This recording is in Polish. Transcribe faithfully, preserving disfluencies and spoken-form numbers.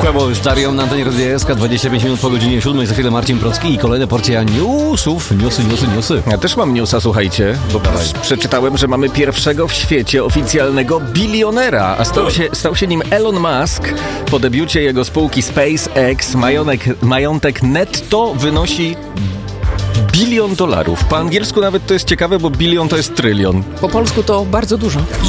Bo Starion na antenie Radia S K, dwadzieścia pięć minut po godzinie siódmej. Za chwilę Marcin Procki i kolejna porcja newsów. Newsy, newsy, newsy. Ja też mam newsa, słuchajcie, bo Dawaj. przeczytałem, że mamy pierwszego w świecie oficjalnego bilionera, a stał się, stał się nim Elon Musk. Po debiucie jego spółki SpaceX majątek, majątek netto wynosi bilion dolarów. Po angielsku nawet to jest ciekawe, bo bilion to jest trylion. Po polsku to bardzo dużo.